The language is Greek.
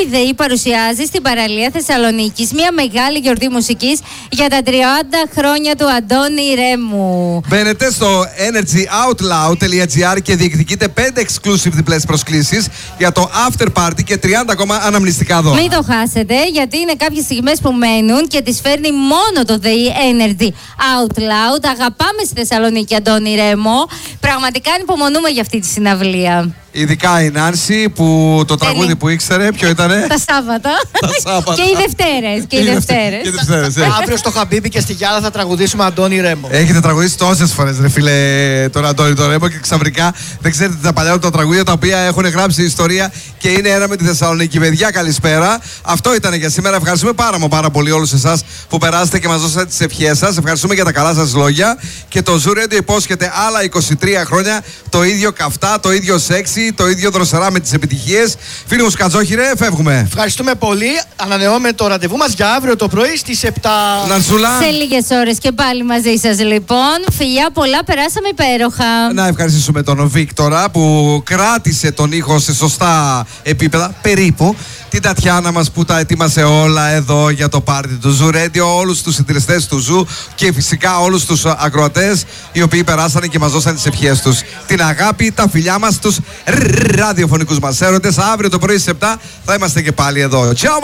η ΔΕΗ παρουσιάζει στην παραλία Θεσσαλονίκης μια μεγάλη γιορτή μουσικής για τα 30 χρόνια του Αντώνη Ρέμου. Μπαίνετε στο energyoutloud.gr και διεκδικείτε 5 exclusive διπλές προσκλήσεις για το after party και 30 ακόμα αναμνηστικά δώρα. Μην το χάσετε, γιατί είναι κάποιες στιγμές που μένουν και τις φέρνει μόνο το ΔΕΗ Energy Out Loud. Αγαπάμε στη Θεσσαλονίκη Αντώνη Ρέμο. Πραγματικά ανυπομονούμε για αυτή τη συναυλία. Ειδικά η Νάνση που το τραγούδι που ήξερε, ποιο ήτανε? Τα Σάββατα. Και οι Δευτέρες. Αύριο στο Χαμπίμπι και στη Γιάλα θα τραγουδήσουμε Αντώνη Ρέμο. Έχετε τραγουδήσει τόσες φορές, ρε φίλε, τον Αντώνη τον Ρέμο, και ξαφνικά δεν ξέρετε τα παλιά τα τραγούδια τα οποία έχουν γράψει ιστορία και είναι ένα με τη Θεσσαλονίκη. Παιδιά, καλησπέρα. Αυτό ήταν για σήμερα. Ευχαριστούμε πάρα πολύ όλους εσάς που περάσετε και μας δώσατε τις ευχές σας. Ευχαριστούμε για τα καλά σας λόγια. Και το Zoo Radio υπόσχεται άλλα 23 χρόνια το ίδιο καυτά, το ίδιο σεξι, το ίδιο δροσερά με τις επιτυχίες. Φίλοι μου Σκατζόχυρε, φεύγουμε. Ευχαριστούμε πολύ. Ανανεώνουμε το ραντεβού μας για αύριο το πρωί στις 7. Νανσούλα. Σε λίγες ώρες και πάλι μαζί σας λοιπόν. Φιλιά πολλά, περάσαμε υπέροχα. Να ευχαριστήσουμε τον Βίκτορα που κράτησε τον ήχο σε σωστά επίπεδα, περίπου. Την Τατιάνα μας που τα ετοίμασε όλα εδώ για το πάρτι του Zoo Radio. Όλους τους συντηρητές του Zoo και φυσικά όλους τους ακροατές οι οποίοι περάσανε και μας δώσαν τις ευχές τους. Την αγάπη, τα φιλιά μας, τους ραδιοφωνικούς μας έρωτες. Αύριο το πρωί στις 7 θα είμαστε και πάλι εδώ. Ciao!